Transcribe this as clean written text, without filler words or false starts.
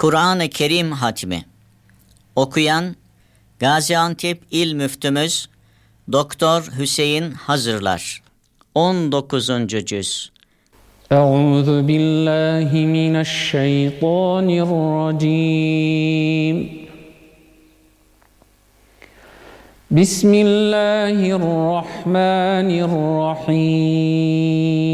Kur'an-ı Kerim hatmi. Okuyan Gaziantep İl Müftümüz Doktor Hüseyin Hazırlar. 19. cüz. Euzu billahi mineşşeytanirracim. Bismillahirrahmanirrahim.